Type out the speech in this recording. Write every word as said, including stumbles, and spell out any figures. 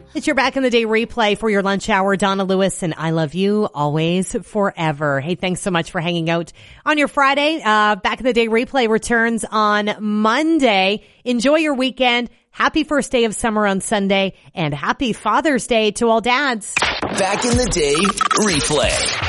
It's your Back in the Day replay for your lunch hour. Donna Lewis and I love you always, forever. Hey, thanks so much for hanging out on your Friday. Uh, Back in the Day replay returns on Monday. Enjoy your weekend. Happy first day of summer on Sunday, and happy Father's Day to all dads. Back in the Day replay.